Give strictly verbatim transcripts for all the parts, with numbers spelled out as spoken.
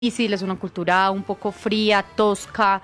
difícil, es una cultura un poco fría, tosca,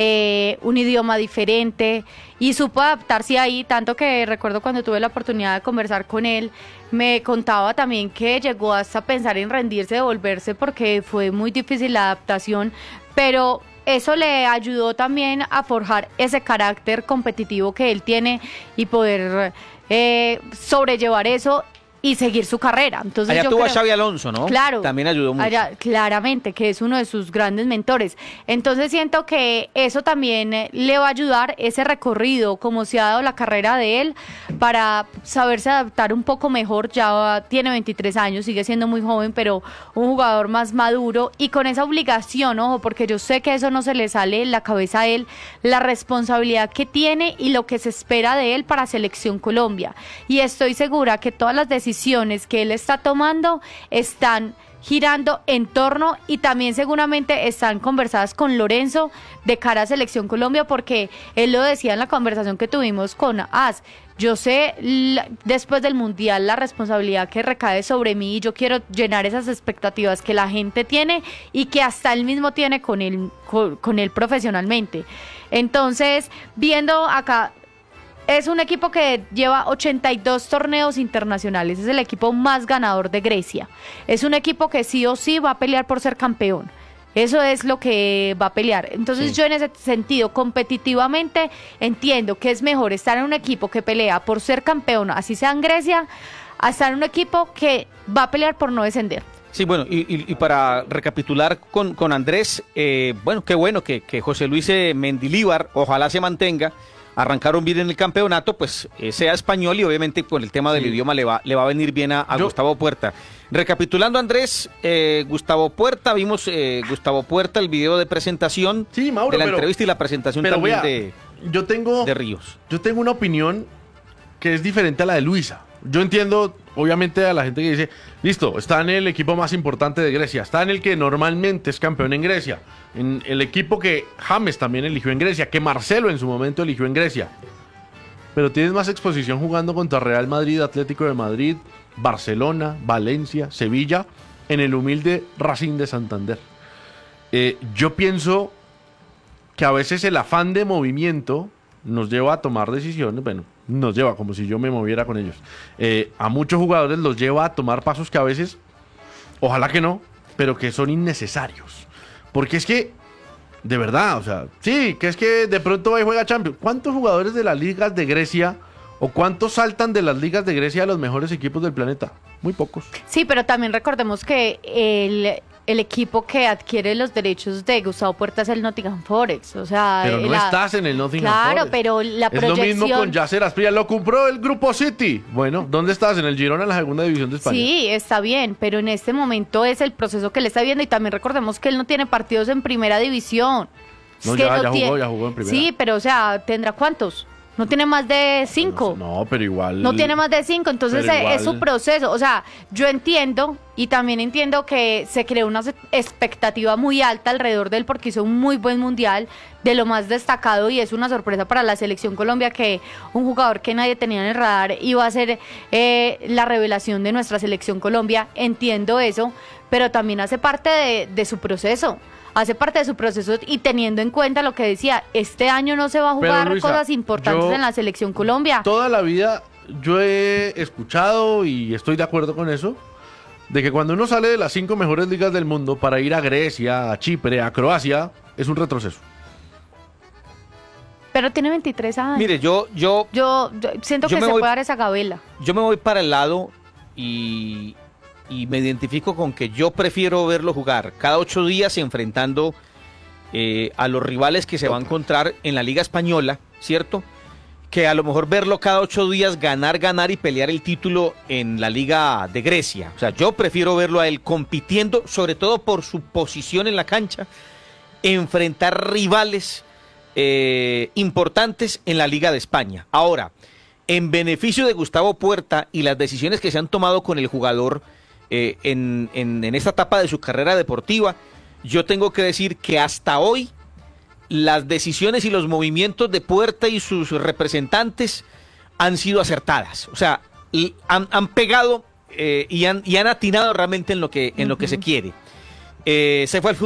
eh, un idioma diferente y supo adaptarse ahí, tanto que recuerdo cuando tuve la oportunidad de conversar con él, me contaba también que llegó hasta pensar en rendirse, devolverse porque fue muy difícil la adaptación, pero eso le ayudó también a forjar ese carácter competitivo que él tiene y poder eh, sobrellevar eso y seguir su carrera. Entonces allá yo tuvo creo, a Xavi Alonso, ¿no? Claro. También ayudó mucho. Allá, claramente, que es uno de sus grandes mentores. Entonces siento que eso también le va a ayudar, ese recorrido, como se ha dado la carrera de él, para saberse adaptar un poco mejor. Ya tiene veintitrés años, sigue siendo muy joven, pero un jugador más maduro y con esa obligación, ojo, porque yo sé que eso no se le sale en la cabeza a él, la responsabilidad que tiene y lo que se espera de él para Selección Colombia. Y estoy segura que todas las decisiones decisiones que él está tomando están girando en torno y también seguramente están conversadas con Lorenzo de cara a Selección Colombia, porque él lo decía en la conversación que tuvimos con As, yo sé la, después del Mundial la responsabilidad que recae sobre mí y yo quiero llenar esas expectativas que la gente tiene y que hasta él mismo tiene con él, con, con él profesionalmente. Entonces, viendo acá, es un equipo que lleva ochenta y dos torneos internacionales, es el equipo más ganador de Grecia. Es un equipo que sí o sí va a pelear por ser campeón. Eso es lo que va a pelear. Entonces sí, yo en ese sentido, competitivamente, entiendo que es mejor estar en un equipo que pelea por ser campeón, así sea en Grecia, a estar en un equipo que va a pelear por no descender. Sí, bueno, y, y, y para recapitular con, con Andrés, eh, bueno, qué bueno que, que José Luis Mendilibar, ojalá se mantenga. Arrancaron bien en el campeonato, pues eh, sea español y obviamente con el tema del sí. idioma le va, le va a venir bien a, a Gustavo Puerta. Recapitulando, Andrés, eh, Gustavo Puerta, vimos eh, Gustavo Puerta, el video de presentación sí, Mauro, de la pero, entrevista y la presentación también vea, de, yo tengo, de Ríos. Yo tengo una opinión que es diferente a la de Luisa. Yo entiendo, obviamente, a la gente que dice, listo, está en el equipo más importante de Grecia, está en el que normalmente es campeón en Grecia, en el equipo que James también eligió en Grecia, que Marcelo en su momento eligió en Grecia. Pero tienes más exposición jugando contra Real Madrid, Atlético de Madrid, Barcelona, Valencia, Sevilla, en el humilde Racing de Santander. Eh, yo pienso que a veces el afán de movimiento nos lleva a tomar decisiones, bueno, nos lleva como si yo me moviera con ellos. Eh, a muchos jugadores los lleva a tomar pasos que a veces, ojalá que no, pero que son innecesarios. Porque es que, de verdad, o sea, sí, que es que de pronto va y juega Champions. ¿Cuántos jugadores de las ligas de Grecia o cuántos saltan de las ligas de Grecia a los mejores equipos del planeta? Muy pocos. Sí, pero también recordemos que el... el equipo que adquiere los derechos de Gustavo Puerta es el Nottingham Forest, o sea... Pero no la, estás en el Nottingham claro, Forest. Claro, pero la proyección... Es lo mismo con Yasser Asprilla, lo compró el Grupo City. Bueno, ¿dónde estás? En el Girona, en la segunda división de España. Sí, está bien, pero en este momento es el proceso que él está viendo y también recordemos que él no tiene partidos en primera división. No, es que ya, no ya tiene... jugó, ya jugó en primera. Sí, pero o sea, ¿tendrá cuántos? No tiene más de cinco. No, no, pero igual... No tiene más de cinco, entonces es, igual... es su proceso. O sea, yo entiendo y también entiendo que se creó una expectativa muy alta alrededor de él porque hizo un muy buen mundial, de lo más destacado, y es una sorpresa para la Selección Colombia que un jugador que nadie tenía en el radar iba a ser eh, la revelación de nuestra Selección Colombia. Entiendo eso, pero también hace parte de, de su proceso. Hace parte de su proceso y teniendo en cuenta lo que decía, este año no se va a jugar pero, Luisa, cosas importantes en la Selección Colombia. Toda la vida yo he escuchado y estoy de acuerdo con eso, de que cuando uno sale de las cinco mejores ligas del mundo para ir a Grecia, a Chipre, a Croacia, es un retroceso. Pero tiene veintitrés años. Mire, yo... Yo, yo, yo siento yo que se voy, puede dar esa gabela. Yo me voy para el lado y... y me identifico con que yo prefiero verlo jugar cada ocho días enfrentando eh, a los rivales que se va a encontrar en la Liga Española, ¿cierto? Que a lo mejor verlo cada ocho días ganar, ganar y pelear el título en la Liga de Grecia. O sea, yo prefiero verlo a él compitiendo, sobre todo por su posición en la cancha, enfrentar rivales eh, importantes en la Liga de España. Ahora, en beneficio de Gustavo Puerta y las decisiones que se han tomado con el jugador, Eh, en, en, en esta etapa de su carrera deportiva, yo tengo que decir que hasta hoy las decisiones y los movimientos de Puerta y sus representantes han sido acertadas, o sea, y han, han pegado eh, y, han, y han atinado realmente en lo que, en uh-huh. lo que se quiere. Eh, se fue al